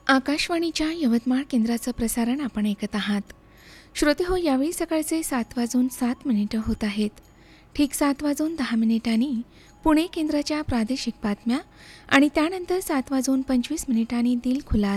आकाशवाणीच्या यवतमाळ केंद्राचं प्रसारण आपण ऐकत आहात. श्रोते हो, यावेळी सकाळचे 7:07 होत आहेत. ठीक 7:10 पुणे केंद्राच्या प्रादेशिक बातम्या आणि त्यानंतर 7:25 दिलखुलास